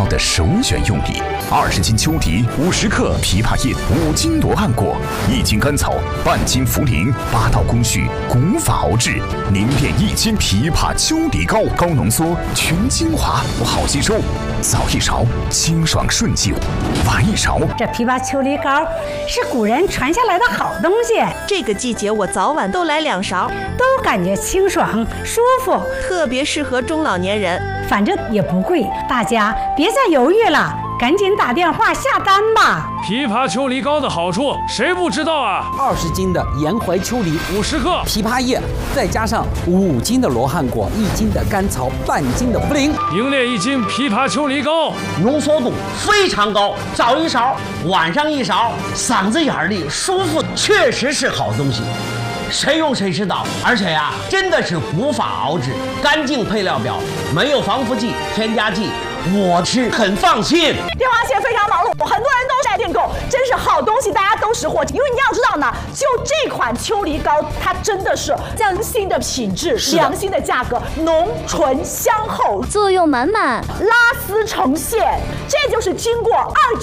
膏的首选用例：20斤秋梨，50克枇杷叶，5斤罗汉果，1斤甘草，半斤茯苓，8道工序，古法熬制，凝炼1斤枇杷秋梨膏，高浓缩，全精华，不好吸收。早一勺，清爽顺气；晚一勺， 这枇杷秋梨膏是古人传下来的好东西。 这个季节我早晚都来2勺， 都感觉清爽舒服， 特别适合中老年人。 反正也不贵，大家别再犹豫了，赶紧打电话下单吧。 枇杷秋梨膏的好处谁不知道啊 ？20斤的沿淮秋梨 ，50克枇杷叶，再加上5斤的罗汉果，1斤的甘草，半斤的茯苓， 凝练1斤枇杷秋梨膏， 浓缩度非常高，早一勺，晚上一勺，嗓子眼里舒服，确实是好东西。谁用谁知道，而且呀，真的是古法熬制，干净配料表，没有防腐剂、添加剂，我是很放心。 电话线非常忙碌，很多人都在订购，真是好东西，大家都识货。因为你要知道呢，就这款秋梨膏，它真的是良心的品质，良心的价格，浓醇香厚， 作用满满， 拉丝成线，这就是经过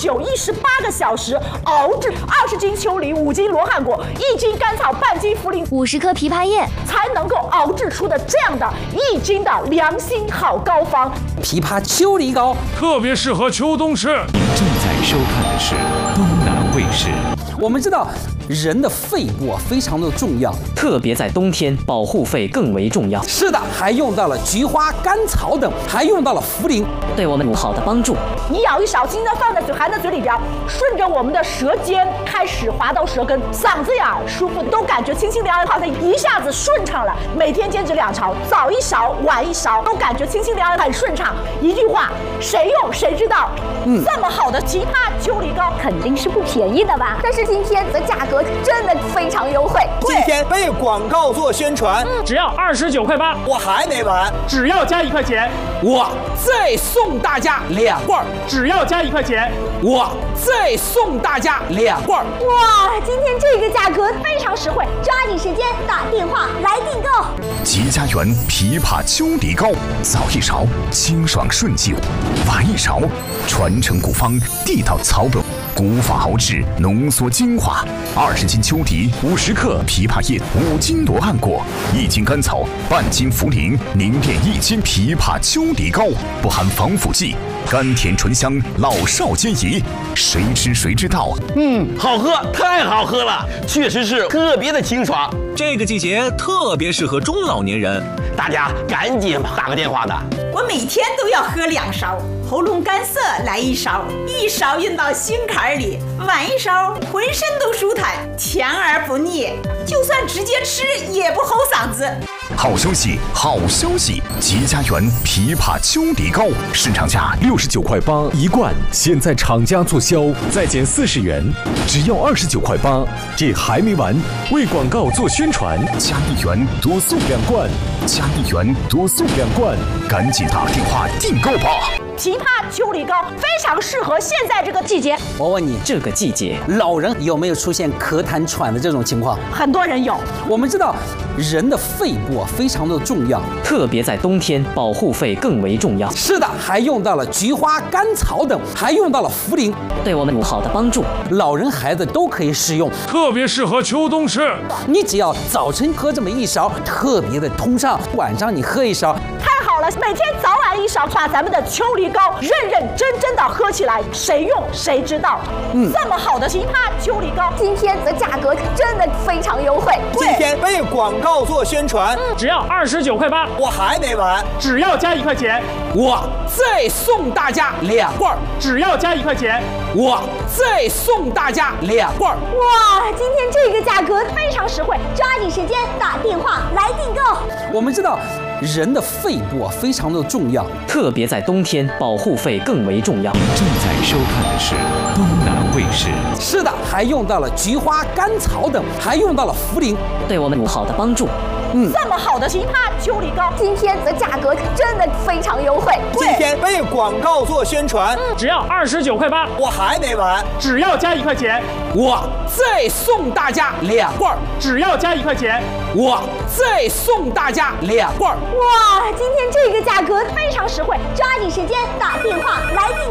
29-18个小时熬制，20斤秋梨，5斤罗汉果，1斤甘草，半斤茯苓 ，50克枇杷叶， 才能够熬制出的这样的1斤的良心好膏方。 枇杷秋梨膏特别适合秋冬吃。 您正在收看的是东南卫视。 我们知道人的肺部非常的重要， 特别在冬天，保护肺更为重要。 是的，还用到了菊花、甘草等，还用到了茯苓， 对我们有好的帮助。 你咬一勺，轻轻的放在嘴，含在嘴里边，顺着我们的舌尖开始滑到舌根，嗓子眼舒服，都感觉清清凉凉，好像一下子顺畅了。每天坚持2勺，早一勺，晚一勺，都感觉清清凉凉，很顺畅。一句话，谁用谁知道。这么好的枇杷秋梨膏肯定是不便宜的吧？但是今天的价格真的非常优惠。 今天为广告做宣传， 只要29块8， 我还没完， 只要加1块钱， 我再送大家2罐， 只要加1块钱， 我再送大家2罐。 哇，今天这个价格非常实惠，抓紧时间打电话来订购。 吉家园枇杷秋梨膏，早一勺，清爽顺气；晚一勺，传承古方，地道草本，古法熬制，浓缩精华。20斤秋梨，50克枇杷叶，5斤罗汉果，1斤甘草，半斤茯苓，凝炼1斤枇杷秋梨膏，不含防腐剂，甘甜醇香，老少皆宜。谁吃谁知道。 好喝，太好喝了，确实是特别的清爽。 这个季节特别适合中老年人， 大家赶紧打个电话的。 我每天都要喝2勺，喉咙干涩来1勺，1勺运到心坎里，晚一勺浑身都舒坦，甜而不腻，就算直接吃也不齁嗓子。 好消息，好消息！吉家园枇杷秋梨膏市场价69块8一罐，现在厂家促销，再减40元，只要29块8。这还没完，为广告做宣传，加1元多送2罐，加1元多送2罐，赶紧打电话订购吧！ 枇杷秋梨膏非常适合现在这个季节。 我问你， 这个季节老人有没有出现咳痰喘的这种情况？ 很多人有。 我们知道人的肺部非常的重要， 特别在冬天，保护肺更为重要。 是的，还用到了菊花、甘草等，还用到了茯苓， 对我们有好的帮助。 老人孩子都可以食用， 特别适合秋冬吃。 你只要早晨喝这么1勺，特别的通畅；晚上你喝1勺， 太好了！每天早晚1勺，把咱们的秋梨膏认认真真的喝起来，谁用谁知道。这么好的枇杷秋梨膏， 今天的价格真的非常优惠。 今天为广告做宣传， 只要29块8， 我还没完， 只要加1块钱， 我再送大家2罐， 只要加1块钱， 我再送大家2罐。 哇，今天这个价格非常实惠，抓紧时间打电话来订购。 我们知道人的肺部非常的重要， 特别在冬天，保护肺更为重要。 您正在收看的是东南卫视。 是的，还用到了菊花、甘草等，还用到了茯苓， 对我们有好的帮助。 这么好的枇杷秋梨膏， 今天的价格真的非常优惠。 今天为广告做宣传， 只要29块8， 我还没完， 只要加1块钱， 我再送大家2罐， 只要加1块钱， 我再送大家2罐。 哇，今天这个价格非常实惠，抓紧时间打电话来订购。